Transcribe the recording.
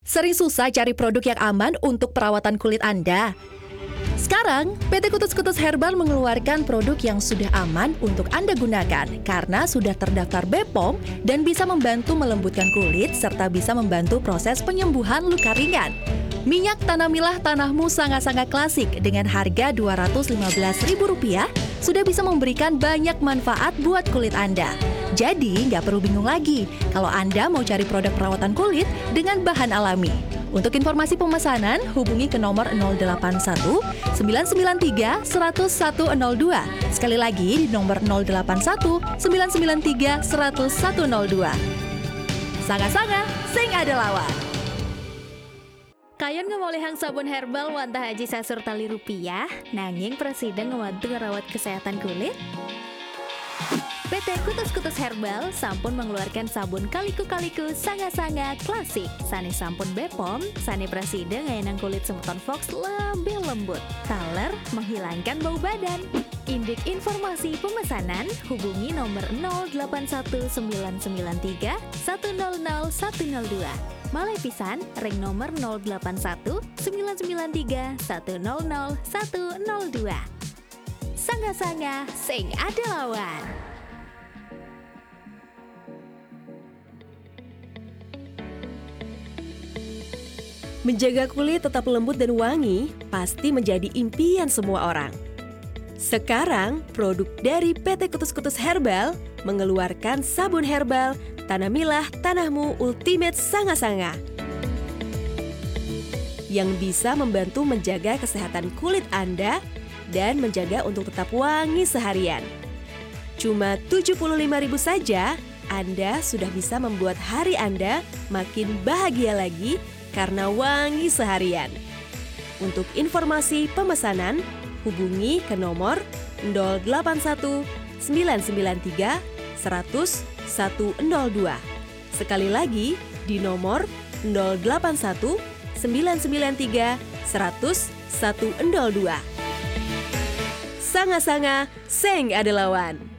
Sering susah cari produk yang aman untuk perawatan kulit Anda? Sekarang, PT Kutus-Kutus Herbal mengeluarkan produk yang sudah aman untuk Anda gunakan karena sudah terdaftar BPOM dan bisa membantu melembutkan kulit serta bisa membantu proses penyembuhan luka ringan. Minyak Tanah Milah Tanahmu sangat-sangat klasik dengan harga Rp215.000 sudah bisa memberikan banyak manfaat buat kulit Anda. Jadi, nggak perlu bingung lagi kalau Anda mau cari produk perawatan kulit dengan bahan alami. Untuk informasi pemesanan, hubungi ke nomor 081 993 10102. Sekali lagi di nomor 081 993 10102. Sanga-sanga, sing ada lawan. Kayon ngomolehang sabun herbal wantah haji sasur tali rupiah, nanging presiden ngewantu ngerawat kesehatan kulit. PT Kutus-Kutus Herbal sampun mengeluarkan sabun kaliku-kaliku sanga-sanga klasik. Sane sampun BPOM, sane presiden ngayenang kulit semutan fox lebih lembut. Taler menghilangkan bau badan. Indik informasi pemesanan hubungi nomor 081993 100 102. Malai pisan ring nomor 081 993 100 102. Sanga-sanga sing ada lawan. Menjaga kulit tetap lembut dan wangi pasti menjadi impian semua orang. Sekarang, produk dari PT Kutus-Kutus Herbal mengeluarkan sabun herbal Tanah Milah Tanahmu Ultimate Sanga-Sanga yang bisa membantu menjaga kesehatan kulit Anda dan menjaga untuk tetap wangi seharian. Cuma Rp75.000 saja, Anda sudah bisa membuat hari Anda makin bahagia lagi karena wangi seharian. Untuk informasi pemesanan, hubungi ke nomor 081 993 100 102. Sekali lagi di nomor 081 993 100 102. Sanga-sanga, seng ada lawan.